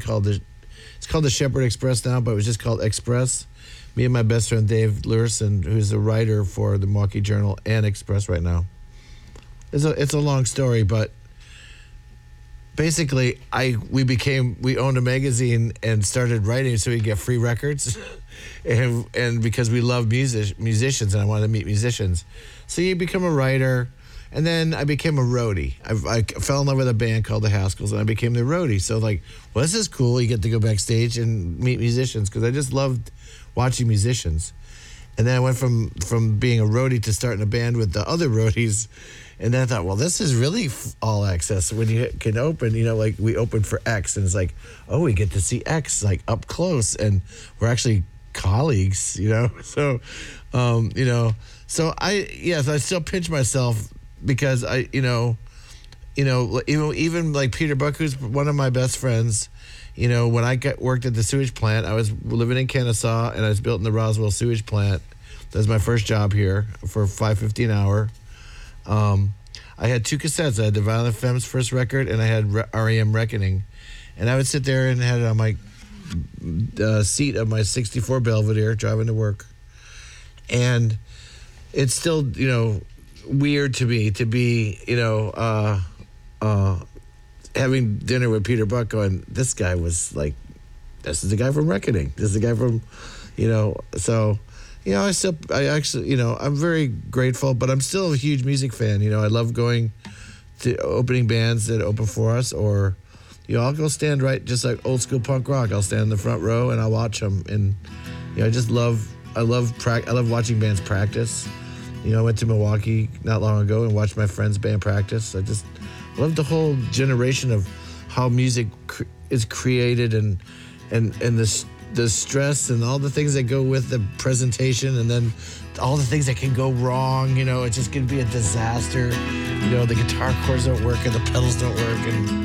it's called the Shepherd Express now, but it was just called Express. Me and my best friend Dave Lurison, who's a writer for the Milwaukee Journal and Express right now. It's a long story, but basically we owned a magazine and started writing so we could get free records, and because we love musicians and I wanted to meet musicians, so you become a writer. And then I became a roadie. I fell in love with a band called the Haskells, and I became the roadie. So well, this is cool. You get to go backstage and meet musicians, because I just loved watching musicians. And then I went from being a roadie to starting a band with the other roadies. And then I thought, well, this is really all access when you can open, we opened for X, and it's like, oh, we get to see X up close, and we're actually colleagues, So, so I still pinch myself. Because even like Peter Buck, who's one of my best friends, when I worked at the sewage plant, I was living in Kennesaw, and I was built in the Roswell sewage plant. That was my first job here for $5.50 an hour. I had 2 cassettes. I had the Violent Femmes first record, and I had REM Reckoning. And I would sit there and had it on my seat of my 64 Belvedere driving to work. And it's still, weird to me to be, having dinner with Peter Buck going, this guy was like, this is the guy from Reckoning. This is the guy from, so, I actually, I'm very grateful, but I'm still a huge music fan. I love going to opening bands that open for us, or, I'll go stand right, just like old school punk rock. I'll stand in the front row and I'll watch them. And, I love watching bands practice. I went to Milwaukee not long ago and watched my friend's band practice. I just love the whole generation of how music is created and the stress and all the things that go with the presentation, and then all the things that can go wrong. It's just going to be a disaster. The guitar chords don't work and the pedals don't work, and